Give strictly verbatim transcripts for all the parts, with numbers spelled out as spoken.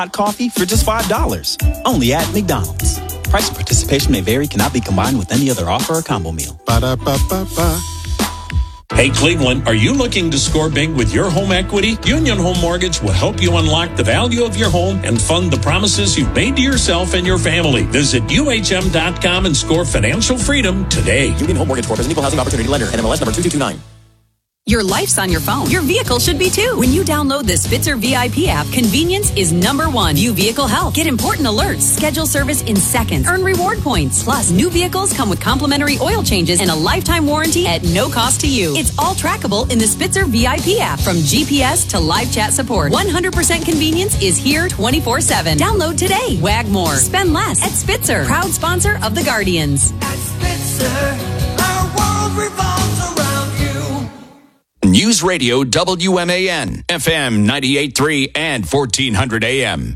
hot coffee for just five dollars. Only at McDonald's. Price and participation may vary, cannot be combined with any other offer or combo meal. Ba-da-ba-ba-ba. Hey, Cleveland, are you looking to score big with your home equity? Union Home Mortgage will help you unlock the value of your home and fund the promises you've made to yourself and your family. Visit U H M dot com and score financial freedom today. Union Home Mortgage Corp is an equal housing opportunity lender. N M L S number two two two nine. Your life's on your phone. Your vehicle should be too. When you download the Spitzer V I P app, convenience is number one. View vehicle health. Get important alerts. Schedule service in seconds. Earn reward points. Plus, new vehicles come with complimentary oil changes and a lifetime warranty at no cost to you. It's all trackable in the Spitzer V I P app. From G P S to live chat support, one hundred percent convenience is here twenty-four seven. Download today. Wag more. Spend less at Spitzer. Proud sponsor of the Guardians. At Spitzer, our world revolves around you. News Radio W M A N, F M ninety-eight point three and fourteen hundred A M.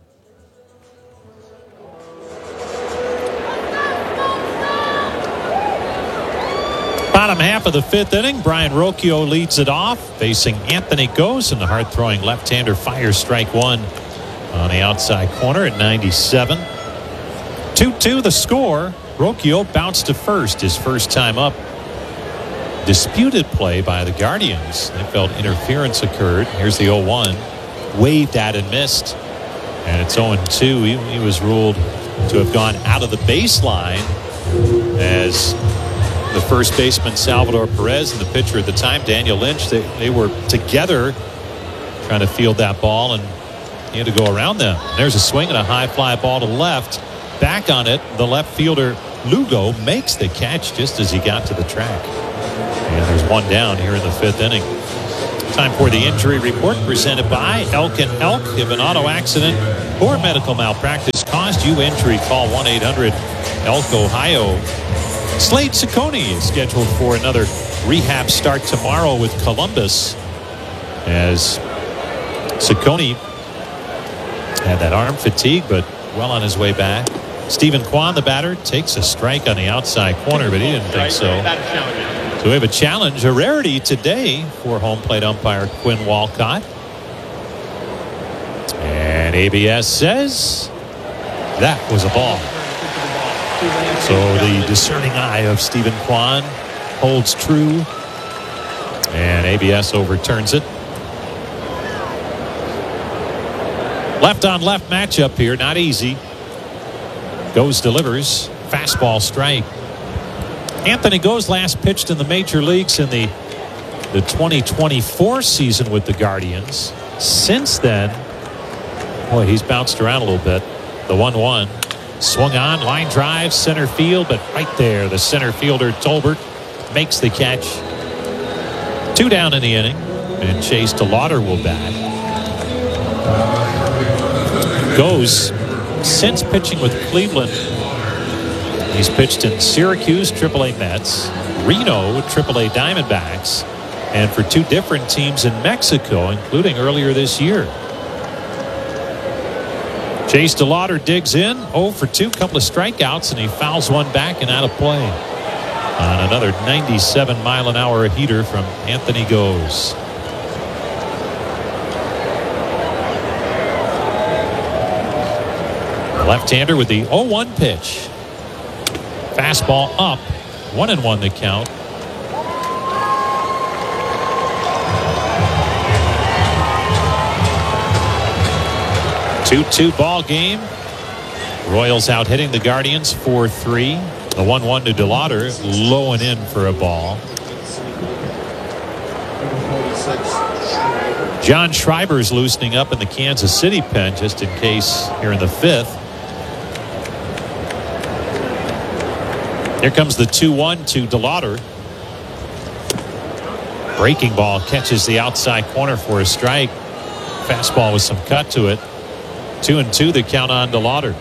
Bottom half of the fifth inning, Brian Rocchio leads it off, facing Anthony Goes, and the hard-throwing left-hander fires strike one on the outside corner at ninety-seven. two two the score. Rocchio bounced to first his first time up. Disputed play by the Guardians. They felt interference occurred. Here's the oh one. Waved at and missed. And it's oh two. He, he was ruled to have gone out of the baseline as the first baseman Salvador Perez and the pitcher at the time, Daniel Lynch, they, they were together trying to field that ball, and he had to go around them. And there's a swing and a high fly ball to left. Back on it, the left fielder Lugo makes the catch just as he got to the track. And there's one down here in the fifth inning. Time for the injury report presented by Elk and Elk. If an auto accident or medical malpractice caused you injury, call one eight hundred Elk Ohio. Slade Ciccone is scheduled for another rehab start tomorrow with Columbus, as Ciccone had that arm fatigue, but well on his way back. Stephen Kwan, the batter, takes a strike on the outside corner, but he didn't think so. So we have a challenge, a rarity today for home plate umpire Quinn Walcott. And A B S says that was a ball. So the discerning eye of Stephen Kwan holds true, and A B S overturns it. Left on left matchup here, not easy. Goes delivers, fastball strike. Anthony Goes last pitched in the major leagues in the the twenty twenty-four season with the Guardians. Since then, boy, he's bounced around a little bit. The one one. Swung on, line drive, center field, but right there, the center fielder Tolbert makes the catch. Two down in the inning, and Chase DeLauder will bat. Goes, since pitching with Cleveland, he's pitched in Syracuse, triple A Mets, Reno, triple A Diamondbacks, and for two different teams in Mexico, including earlier this year. Chase DeLauder digs in, oh for two, couple of strikeouts, and he fouls one back and out of play on another ninety-seven mile an hour heater from Anthony Goes. The left-hander with the oh one pitch. Fastball up, one and one the count. two two ball game. Royals out hitting the Guardians four three. The one one to DeLauder, low and in for a ball. John Schreiber's loosening up in the Kansas City pen just in case here in the fifth. Here comes the two one to DeLauder. Breaking ball catches the outside corner for a strike. Fastball with some cut to it. Two and two the count on DeLauder.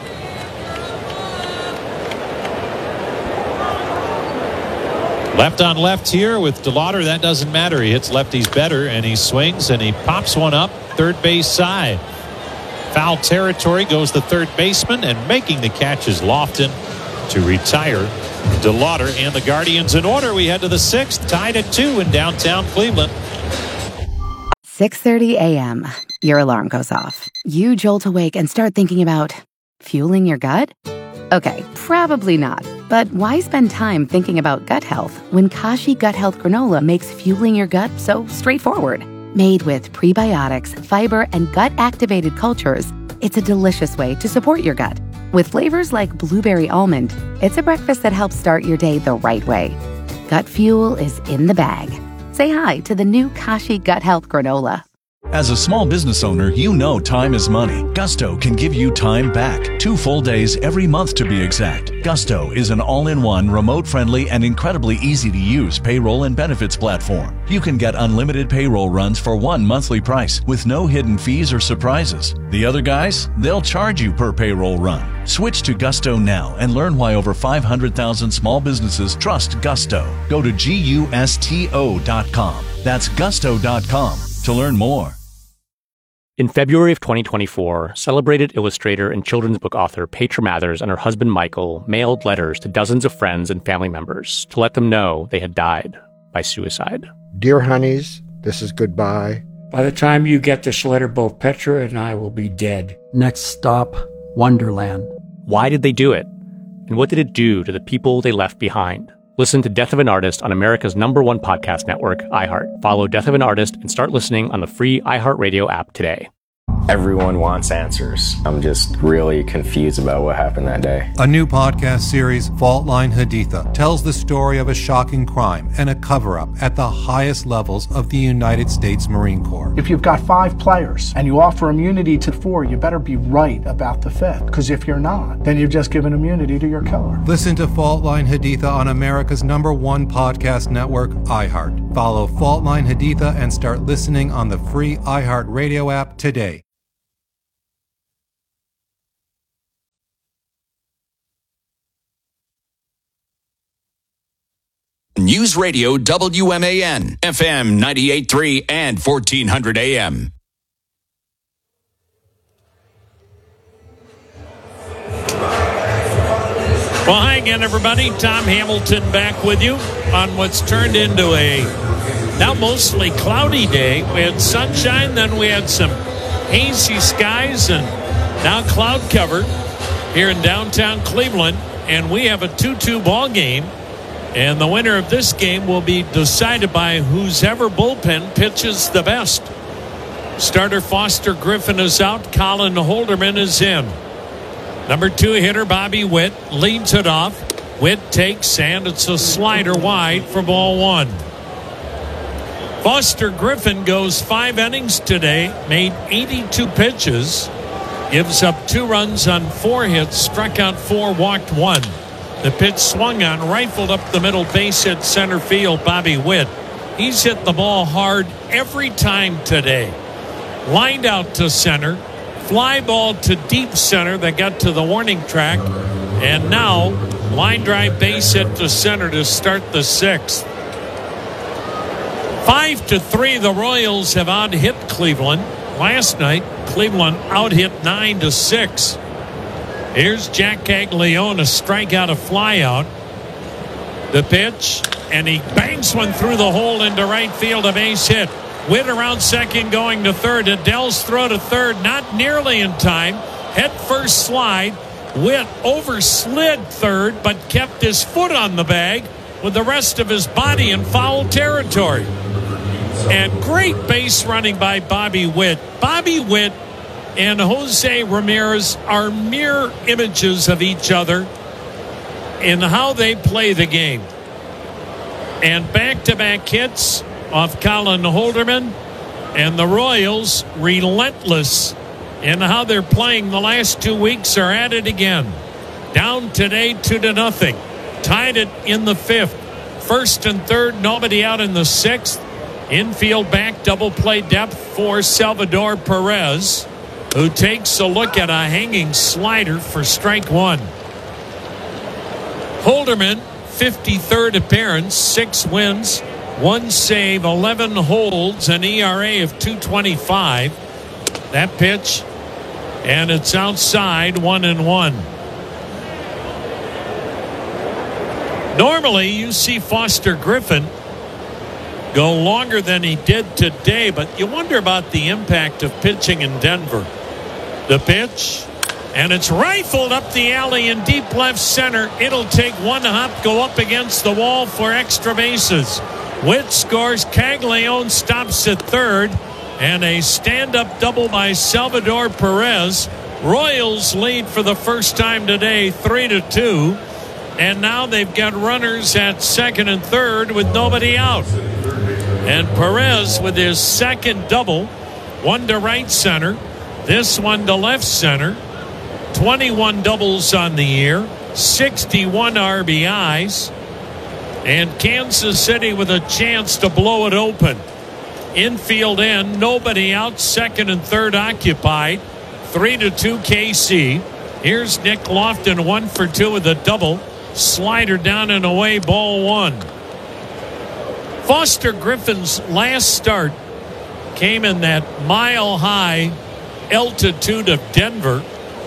Left on left here with DeLauder. That doesn't matter. He hits lefties better, and he swings and he pops one up third base side. Foul territory goes the third baseman, and making the catch is Lofton to retire DeLauder and the Guardians in order. We head to the sixth, tied at two in downtown Cleveland. six thirty a.m., your alarm goes off. You jolt awake and start thinking about fueling your gut? Okay, probably not. But why spend time thinking about gut health when Kashi Gut Health Granola makes fueling your gut so straightforward? Made with prebiotics, fiber, and gut-activated cultures, it's a delicious way to support your gut. With flavors like blueberry almond, it's a breakfast that helps start your day the right way. Gut fuel is in the bag. Say hi to the new Kashi Gut Health Granola. As a small business owner, you know time is money. Gusto can give you time back. Two full days every month to be exact. Gusto is an all-in-one, remote-friendly, and incredibly easy-to-use payroll and benefits platform. You can get unlimited payroll runs for one monthly price with no hidden fees or surprises. The other guys, they'll charge you per payroll run. Switch to Gusto now and learn why over five hundred thousand small businesses trust Gusto. Go to gusto dot com. That's gusto dot com to learn more. In February of twenty twenty-four, celebrated illustrator and children's book author Petra Mathers and her husband Michael mailed letters to dozens of friends and family members to let them know they had died by suicide. Dear honeys, this is goodbye. By the time you get this letter, both Petra and I will be dead. Next stop, Wonderland. Why did they do it? And what did it do to the people they left behind? Listen to Death of an Artist on America's number one podcast network, iHeart. Follow Death of an Artist and start listening on the free iHeartRadio app today. Everyone wants answers. I'm just really confused about what happened that day. A new podcast series, Fault Line Haditha, tells the story of a shocking crime and a cover-up at the highest levels of the United States Marine Corps. If you've got five players and you offer immunity to four, you better be right about the fifth. Because if you're not, then you've just given immunity to your killer. Listen to Fault Line Haditha on America's number one podcast network, iHeart. Follow Fault Line Haditha and start listening on the free iHeart Radio app today. News Radio W M A N, F M ninety-eight point three and fourteen hundred A M. Well, hi again, everybody. Tom Hamilton back with you on what's turned into a now mostly cloudy day. We had sunshine, then we had some hazy skies, and now cloud cover here in downtown Cleveland. And we have a two two ball game. And the winner of this game will be decided by whose ever bullpen pitches the best. Starter Foster Griffin is out. Colin Holderman is in. Number two hitter Bobby Witt leads it off. Witt takes, and it's a slider wide for ball one. Foster Griffin goes five innings today, made eighty-two pitches, gives up two runs on four hits, struck out four, walked one. The pitch swung on, rifled up the middle base hit center field, Bobby Witt. He's hit the ball hard every time today. Lined out to center. Fly ball to deep center that got to the warning track. And now, line drive base hit to center to start the sixth. Five to three, the Royals have out-hit Cleveland. Last night, Cleveland out-hit nine to six. Here's Jack Caglione, a strikeout, a flyout. The pitch, and he bangs one through the hole into right field, a base hit. Witt around second, going to third. Adele's throw to third, not nearly in time. Head first slide. Witt overslid third, but kept his foot on the bag with the rest of his body in foul territory. And great base running by Bobby Witt. Bobby Witt and Jose Ramirez are mirror images of each other in how they play the game. And back-to-back hits off Colin Holderman, and the Royals, relentless in how they're playing the last two weeks, are at it again. Down today two to nothing. Tied it in the fifth. First and third, nobody out in the sixth. Infield back, double play depth for Salvador Perez, who takes a look at a hanging slider for strike one. Holderman, fifty-third appearance, six wins, one save, eleven holds, an E R A of two twenty-five. That pitch, and it's outside, one and one. Normally, you see Foster Griffin go longer than he did today, but you wonder about the impact of pitching in Denver. The pitch, and it's rifled up the alley in deep left center. It'll take one hop, go up against the wall for extra bases. Witt scores. Caglione stops at third, and a stand-up double by Salvador Perez. Royals lead for the first time today, three to two, and now they've got runners at second and third with nobody out. And Perez with his second double, one to right center, this one to left center. twenty-one doubles on the year, sixty-one R B Is, and Kansas City with a chance to blow it open. Infield in, nobody out, second and third occupied, three to two K C. Here's Nick Lofton, one for two with a double. Slider down and away, ball one. Foster Griffin's last start came in that mile-high altitude of Denver.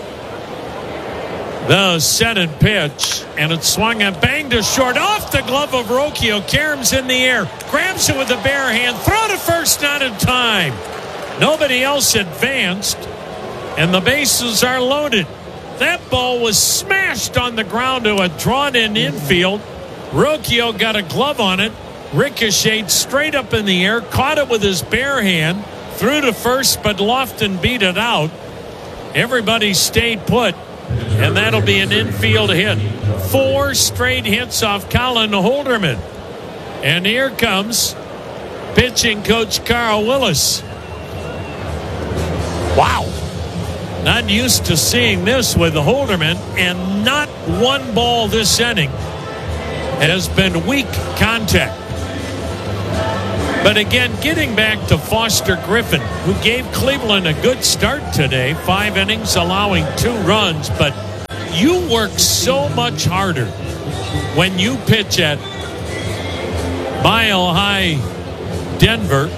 The set and pitch, and it swung and banged to short off the glove of Rocchio. Karam's in the air, grabs it with a bare hand, throw to first, not in time. Nobody else advanced, and the bases are loaded. That ball was smashed on the ground to a drawn-in infield. Rocchio got a glove on it, ricocheted straight up in the air, caught it with his bare hand, threw to first, but Lofton beat it out. Everybody stayed put, and that'll be an infield hit. Four straight hits off Colin Holderman. And here comes pitching coach Carl Willis. Wow. Not used to seeing this with Holderman, and not one ball this inning has been weak contact. But again, getting back to Foster Griffin, who gave Cleveland a good start today, five innings allowing two runs, but you work so much harder when you pitch at Mile High Denver,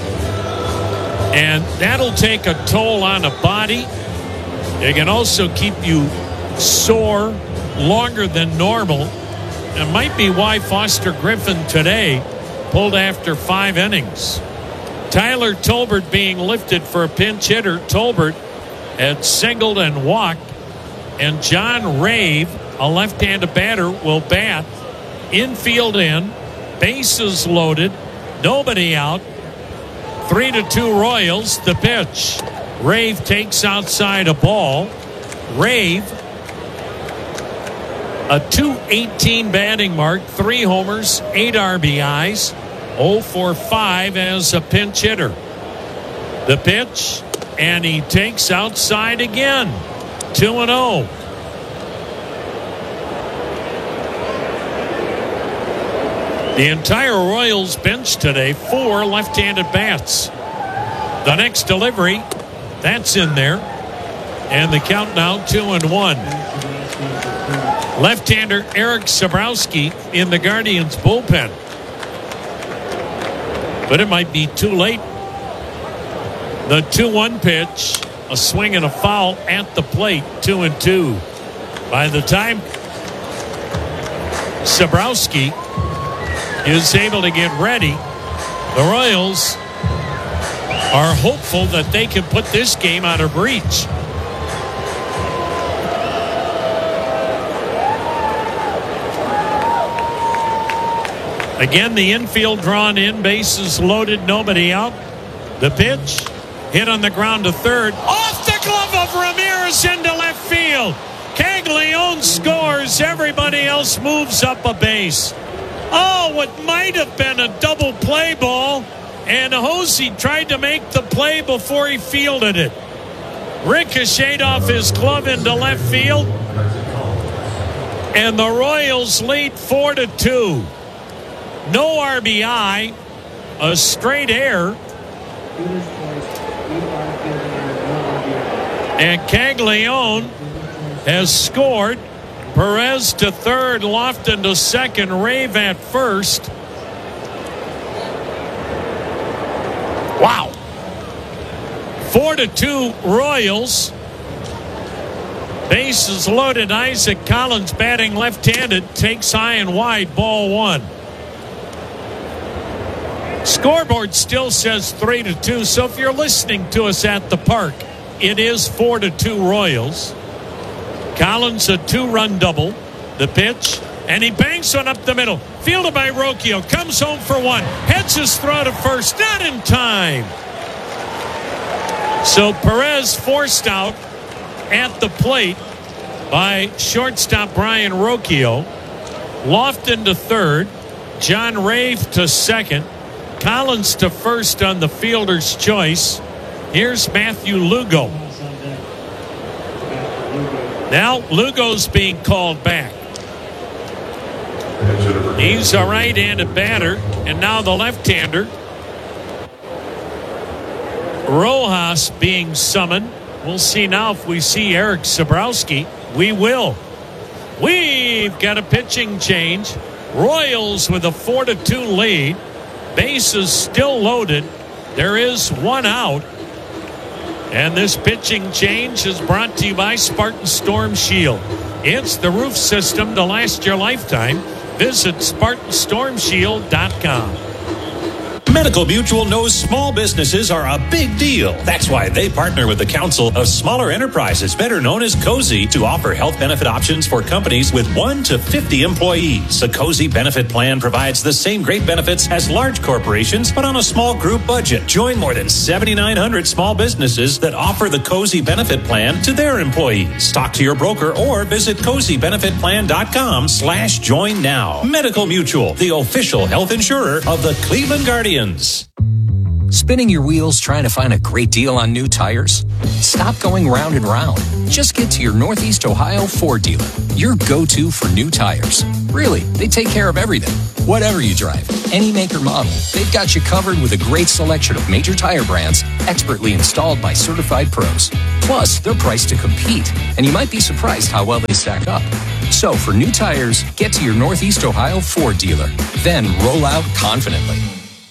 and that'll take a toll on a body. It can also keep you sore longer than normal. It might be why Foster Griffin today pulled after five innings. Tyler Tolbert being lifted for a pinch hitter. Tolbert had singled and walked, and John Rave, a left-handed batter, will bat. Infield in, bases loaded, nobody out. Three to two Royals. The pitch. Rave takes outside a ball. Rave, a two eighteen batting mark, three homers, eight R B Is, oh for five as a pinch hitter. The pitch, and he takes outside again. two and oh. The entire Royals bench today, four left-handed bats. The next delivery, that's in there. And the count now two and one. Left-hander Eric Sabrowski in the Guardians bullpen. But it might be too late. The two one pitch, a swing and a foul at the plate, two and two. By the time Sabrowski is able to get ready, the Royals are hopeful that they can put this game out of reach. Again, the infield drawn in, bases loaded, nobody out. The pitch, hit on the ground to third. Off the glove of Ramirez into left field. Caglione scores. Everybody else moves up a base. Oh, what might have been a double play ball. And Hosey tried to make the play before he fielded it. Ricocheted off his glove into left field. And the Royals lead four to two. No R B I, a straight error. And Caglione has scored. Perez to third, Lofton to second, Rave at first. Wow. Four to two Royals. Bases loaded. Isaac Collins batting left-handed, takes high and wide, ball one. Scoreboard still says three to two. So if you're listening to us at the park, it is four to two Royals. Collins, a two-run double. The pitch, and he banks one up the middle. Fielded by Rocchio. Comes home for one. Heads his throw to first. Not in time. So Perez forced out at the plate by shortstop Brian Rocchio. Lofton to third. John Rave to second. Collins to first on the fielder's choice. Here's Matthew Lugo. Now Lugo's being called back. He's a right-handed batter, and now the left-hander. Rojas being summoned. We'll see now if we see Eric Sabrowski. We will. We've got a pitching change. Royals with a four to two lead. Bases still loaded. There is one out. And this pitching change is brought to you by Spartan Storm Shield. It's the roof system to last your lifetime. Visit Spartan Storm Shield dot com. Medical Mutual knows small businesses are a big deal. That's why they partner with the Council of Smaller Enterprises, better known as COSI, to offer health benefit options for companies with one to fifty employees. The COSI benefit plan provides the same great benefits as large corporations, but on a small group budget. Join more than seventy-nine hundred small businesses that offer the COSI benefit plan to their employees. Talk to your broker or visit cozy benefit plan dot com slash join now. Medical Mutual, the official health insurer of the Cleveland Guardians. Spinning your wheels trying to find a great deal on new tires? Stop going round and round. Just get to your Northeast Ohio Ford dealer, your go-to for new tires. Really, they take care of everything. Whatever you drive, any make or model, they've got you covered with a great selection of major tire brands, expertly installed by certified pros. Plus, they're priced to compete, and you might be surprised how well they stack up. So for new tires, get to your Northeast Ohio Ford dealer, then roll out confidently.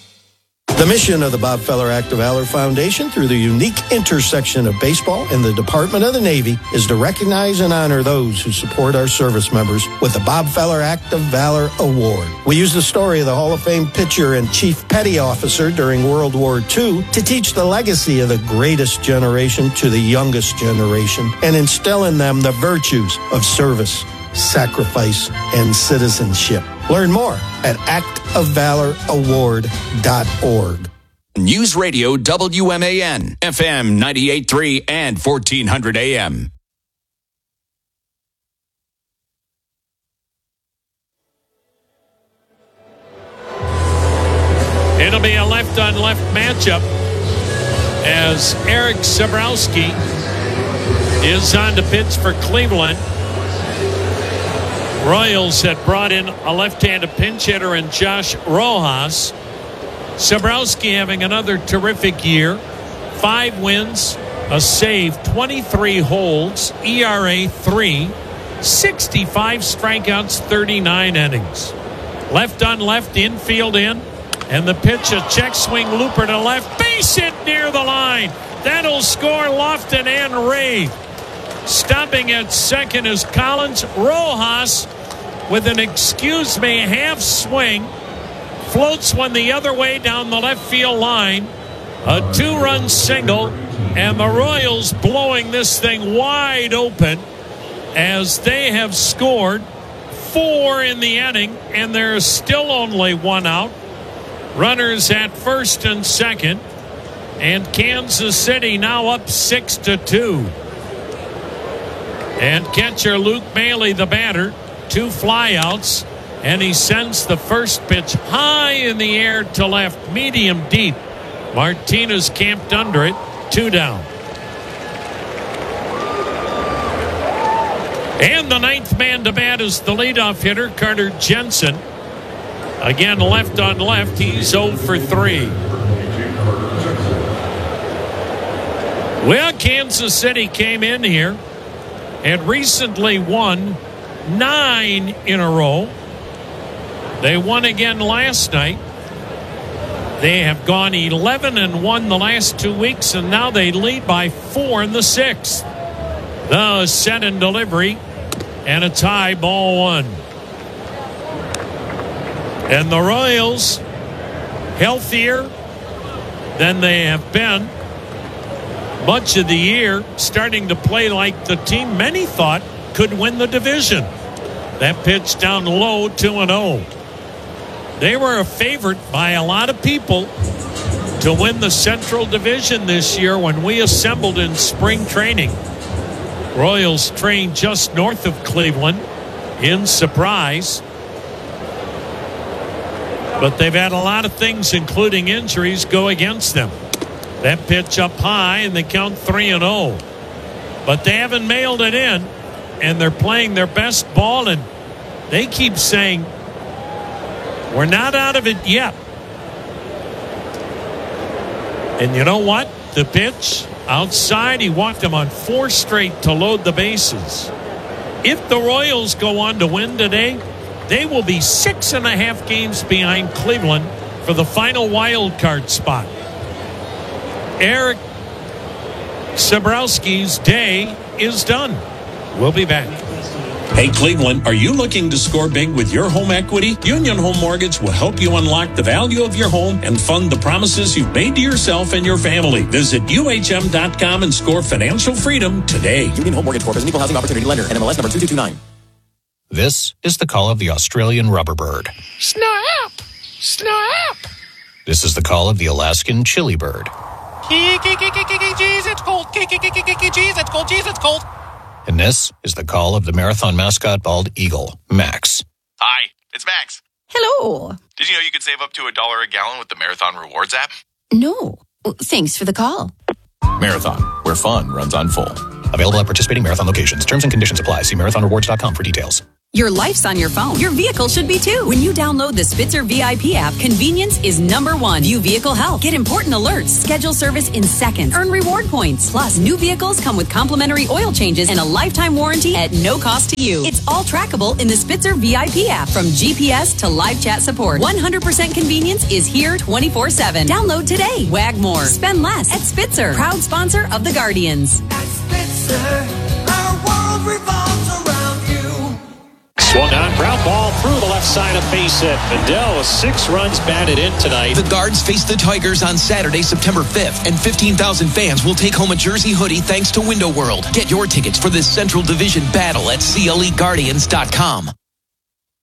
The mission of the Bob Feller Act of Valor Foundation, through the unique intersection of baseball and the Department of the Navy, is to recognize and honor those who support our service members with the Bob Feller Act of Valor Award. We use the story of the Hall of Fame pitcher and chief petty officer during World War Two to teach the legacy of the greatest generation to the youngest generation and instill in them the virtues of service, sacrifice, and citizenship. Learn more at act of valor award dot org. News Radio W M A N, F M ninety-eight point three and fourteen hundred A M. It'll be a left-on-left matchup as Eric Sabrowski is on to pitch for Cleveland. Royals had brought in a left-handed pinch hitter in Josh Rojas. Sabrowski having another terrific year. Five wins, a save, twenty-three holds, E R A three, sixty-five strikeouts, thirty-nine innings. Left on left, infield in, and the pitch, a check swing looper to left, base hit near the line. That'll score Lofton and Rave. Stopping at second is Collins. Rojas with an excuse me half swing, floats one the other way down the left field line. A two-run single, and the Royals blowing this thing wide open as they have scored four in the inning, and there's still only one out. Runners at first and second, and Kansas City now up six to two. And catcher Luke Mailey, the batter, two flyouts, and he sends the first pitch high in the air to left, medium deep. Martinez camped under it, two down. And the ninth man to bat is the leadoff hitter, Carter Jensen. Again, left on left, he's oh for three. Well, Kansas City came in here and recently won nine in a row. They won again last night. They have gone eleven and one the last two weeks, and now they lead by four in the sixth. The set and delivery, and a tie, ball one. And the Royals healthier than they have been much of the year, starting to play like the team many thought could win the division. That pitch down low, two and oh. They were a favorite by a lot of people to win the Central Division this year when we assembled in spring training. Royals trained just north of Cleveland in Surprise. But they've had a lot of things, including injuries, go against them. That pitch up high, and they count three and oh. But they haven't mailed it in, and they're playing their best ball, and they keep saying, we're not out of it yet. And you know what? The pitch outside, he walked him on four straight to load the bases. If the Royals go on to win today, they will be six and a half games behind Cleveland for the final wild card spot. Eric Sabrowski's day is done. We'll be back. Hey, Cleveland, are you looking to score big with your home equity? Union Home Mortgage will help you unlock the value of your home and fund the promises you've made to yourself and your family. Visit U H M dot com and score financial freedom today. Union Home Mortgage Corp is an equal housing opportunity lender. N M L S number two two two nine. This is the call of the Australian rubber bird. Snap! Snap! This is the call of the Alaskan chili bird. Jeez, it's cold. Jeez, it's cold. Jeez, it's cold. And this is the call of the marathon mascot bald eagle, Max. Hi, it's Max. Hello. Did you know you could save up to a dollar a gallon with the Marathon Rewards app? No. Thanks for the call. Marathon, where fun runs on full. Available at participating Marathon locations. Terms and conditions apply. See marathon rewards dot com for details. Your life's on your phone. Your vehicle should be too. When you download the Spitzer V I P app, convenience is number one. View vehicle health. Get important alerts. Schedule service in seconds. Earn reward points. Plus, new vehicles come with complimentary oil changes and a lifetime warranty at no cost to you. It's all trackable in the Spitzer V I P app. From G P S to live chat support, one hundred percent convenience is here twenty-four seven. Download today. Wag more. Spend less at Spitzer. Proud sponsor of the Guardians. At Spitzer, our world revolves around you. Swung on, ground ball through the left side of base hit. Mandel with six runs batted in tonight. The Guards face the Tigers on Saturday, September fifth, and fifteen thousand fans will take home a jersey hoodie thanks to Window World. Get your tickets for this Central Division battle at C L E Guardians dot com.